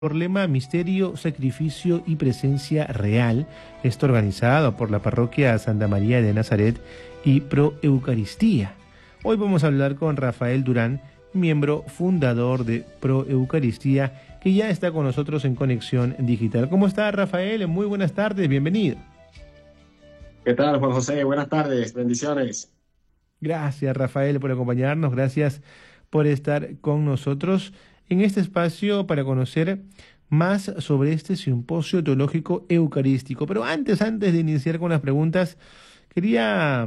Por lema Misterio, Sacrificio y Presencia Real, esto organizado por la parroquia Santa María de Nazaret y Pro Eucaristía. Hoy vamos a hablar con Rafael Durán, miembro fundador de Pro Eucaristía, que ya está con nosotros en Conexión Digital. ¿Cómo está, Rafael? Muy buenas tardes, bienvenido. ¿Qué tal, Juan José? Buenas tardes, bendiciones. Gracias, Rafael, por acompañarnos. Gracias por estar con nosotros en este espacio para conocer más sobre este simposio teológico eucarístico. Pero antes de iniciar con las preguntas, quería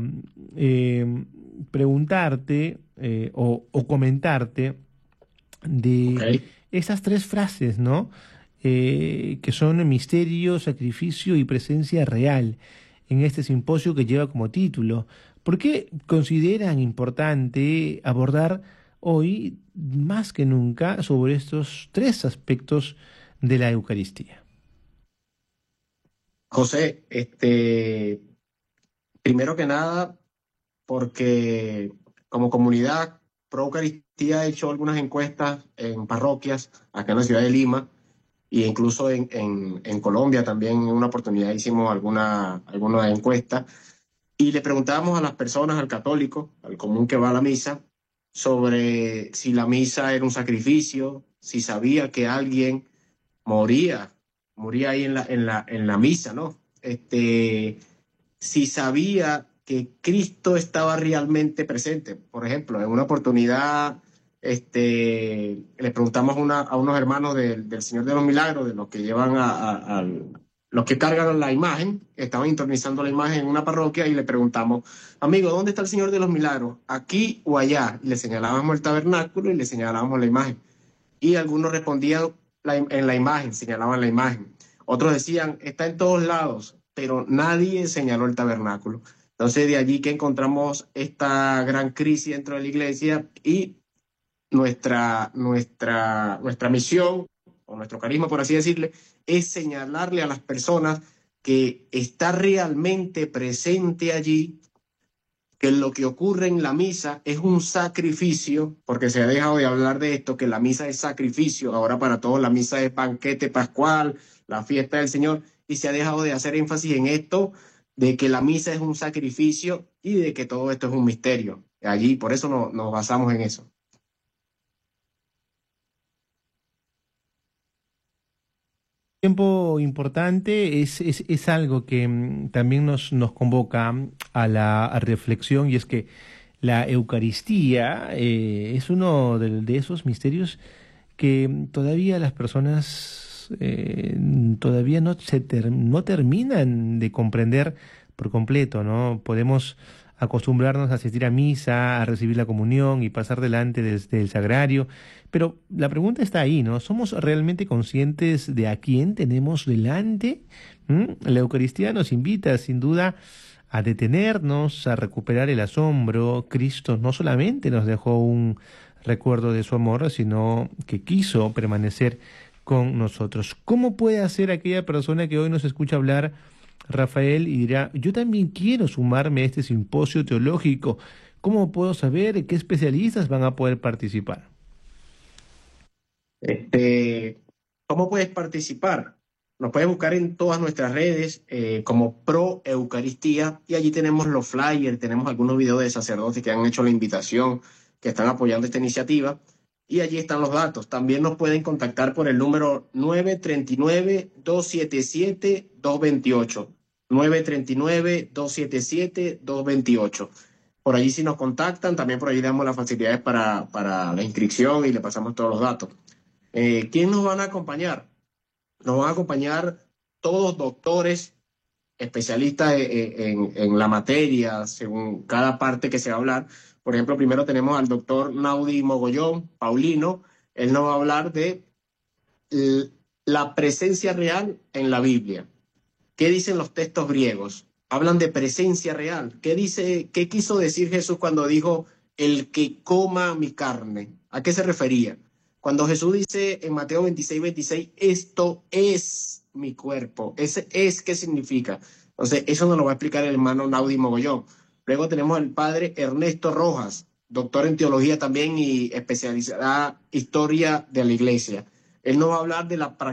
preguntarte o comentarte Ok. de esas tres frases, ¿no? Que son misterio, sacrificio y presencia real en este simposio que lleva como título. ¿Por qué consideran importante abordar hoy, más que nunca, sobre estos tres aspectos de la Eucaristía? José, primero que nada, porque como comunidad Pro Eucaristía ha hecho algunas encuestas en parroquias acá en la ciudad de Lima e incluso en Colombia también en una oportunidad hicimos alguna encuesta y le preguntábamos a las personas, al católico, al común que va a la misa, sobre si la misa era un sacrificio, si sabía que alguien moría, moría ahí en la misa, ¿no? Si sabía que Cristo estaba realmente presente. Por ejemplo, en una oportunidad, le preguntamos a unos hermanos del Señor de los Milagros, de los que llevan los que cargan la imagen, estaban intronizando la imagen en una parroquia y le preguntamos, amigo, ¿dónde está el Señor de los Milagros? ¿Aquí o allá? Y le señalábamos el tabernáculo y le señalábamos la imagen y algunos respondían en la imagen, señalaban la imagen. Otros decían, está en todos lados, pero nadie señaló el tabernáculo. Entonces de allí que encontramos esta gran crisis dentro de la iglesia y nuestra misión, o nuestro carisma, por así decirle, es señalarle a las personas que está realmente presente allí, que lo que ocurre en la misa es un sacrificio, porque se ha dejado de hablar de esto, que la misa es sacrificio, ahora para todos la misa es banquete pascual, la fiesta del Señor, y se ha dejado de hacer énfasis en esto, de que la misa es un sacrificio y de que todo esto es un misterio. Allí, por eso nos basamos en eso. Tiempo importante es algo que también nos convoca a la reflexión, y es que la Eucaristía es uno de esos misterios que todavía las personas todavía no terminan de comprender por completo, ¿no? Podemos acostumbrarnos a asistir a misa, a recibir la comunión y pasar delante desde el sagrario, pero la pregunta está ahí, ¿no? ¿Somos realmente conscientes de a quién tenemos delante? La Eucaristía nos invita, sin duda, a detenernos, a recuperar el asombro. Cristo no solamente nos dejó un recuerdo de su amor, sino que quiso permanecer con nosotros. ¿Cómo puede hacer aquella persona que hoy nos escucha hablar, Rafael, y dirá, yo también quiero sumarme a este simposio teológico? ¿Cómo puedo saber qué especialistas van a poder participar? Este, ¿Cómo puedes participar? Nos puedes buscar en todas nuestras redes como Pro Eucaristía y allí tenemos los flyers, tenemos algunos videos de sacerdotes que han hecho la invitación, que están apoyando esta iniciativa y allí están los datos. También nos pueden contactar por el número 939-277-228. 939-277-228. Por allí si nos contactan, también por allí damos las facilidades para la inscripción y le pasamos todos los datos. ¿Quién nos van a acompañar? Nos van a acompañar todos doctores, especialistas en la materia, según cada parte que se va a hablar. Por ejemplo, primero tenemos al doctor Naudi Mogollón, Paulino. Él nos va a hablar de la presencia real en la Biblia. ¿Qué dicen los textos griegos? Hablan de presencia real. ¿Qué quiso decir Jesús cuando dijo el que coma mi carne? ¿A qué se refería? Cuando Jesús dice en Mateo 26, esto es mi cuerpo. Ese es, ¿qué significa? Entonces, eso nos lo va a explicar el hermano Naudi Mogollón. Luego tenemos al padre Ernesto Rojas, doctor en teología también y especialidad historia de la iglesia. Él nos va a hablar de la